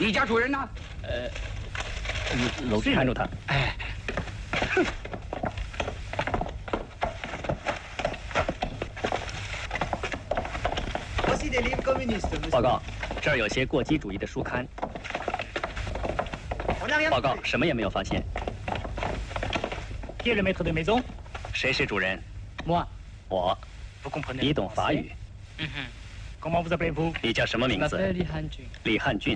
你家主人呢？ 楼看住他。 哎。 报告，这儿有些过激主义的书刊。报告，什么也没有发现。谁是主人？我。你懂法语？你叫什么名字？李汉俊。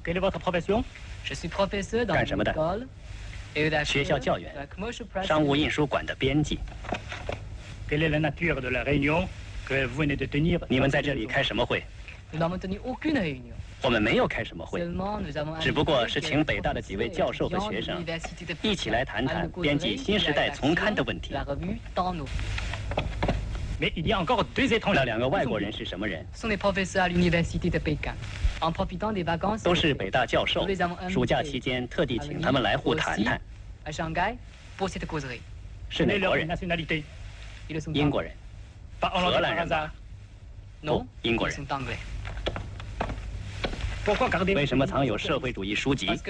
干什么的？学校教员，商务印书馆的编辑。你们在这里开什么会？我们没有开什么会，只不过是请北大的几位教授和学生一起来谈谈编辑《新时代》丛刊的问题。那两个外国人是什么人？都是北大教授，暑假期间特地请他们来沪谈谈。是哪国人？英国人。荷兰人吧？不，英国人。为什么藏有社会主义书籍？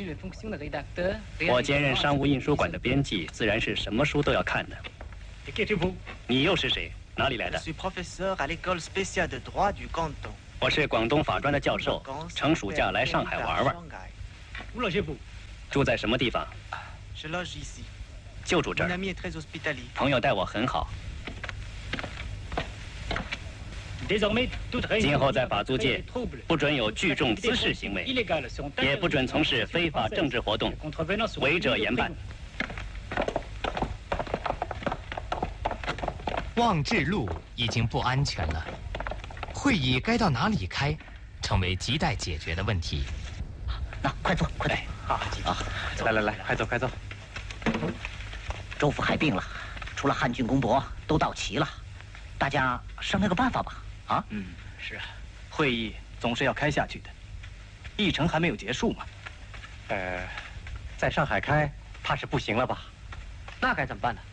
我兼任商务印书馆的编辑，自然是什么书都要看的。你又是谁？哪里来的？我是广东法专的教授，乘暑假来上海玩玩。住在什么地方？就住这儿。朋友待我很好。今后在法租界不准有聚众滋事行为，也不准从事非法政治活动，违者严办。 望志路已经不安全了，会议该到哪里开，成为亟待解决的问题。 那快坐，快坐。 好啊，来，快坐，快坐。 周副海病了，除了汉俊、公博都到齐了，大家商量个办法吧。啊， 是啊，会议总是要开下去的，议程还没有结束嘛。在上海开，怕是不行了吧？那该怎么办呢？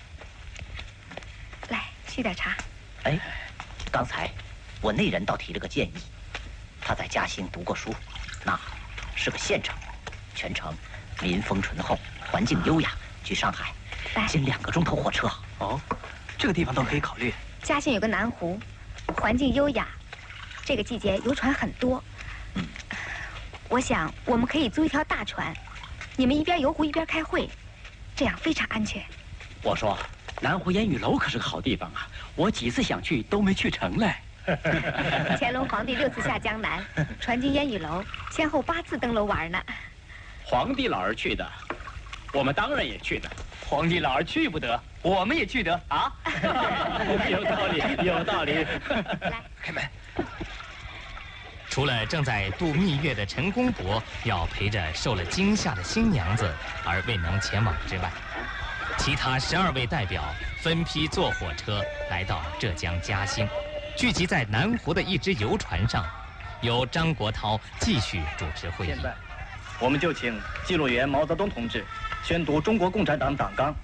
来，沏点茶。 哎，刚才我内人倒提了个建议，他在嘉兴读过书，那是个县城，全城民风淳厚，环境优雅。去上海，仅2个钟头火车。 哦，这个地方都可以考虑。 嘉兴有个南湖。环境优雅，这个季节游船很多。我想我们可以租一条大船，你们一边游湖一边开会，这样非常安全。 我说，南湖烟雨楼可是个好地方啊，我几次想去都没去成嘞。 乾隆皇帝6次下江南，船经烟雨楼，先后8次登楼玩呢。 皇帝老儿去的，我们当然也去的。皇帝老儿去不得，我们也去得啊！有道理，有道理。 来， 开门。除了正在度蜜月的陈公博要陪着受了惊吓的新娘子而未能前往之外，其他12位代表分批坐火车来到浙江嘉兴，聚集在南湖的一只游船上，由张国焘继续主持会议。 现在，我们就请记录员毛泽东同志宣读中国共产党党纲。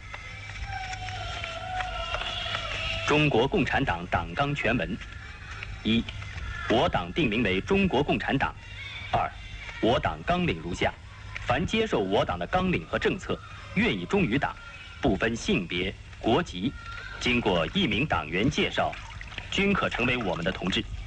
中国共产党党纲全文：1，我党定名为中国共产党。2，我党纲领如下：凡接受我党的纲领和政策，愿意忠于党，不分性别、国籍，经过1名党员介绍，均可成为我们的同志。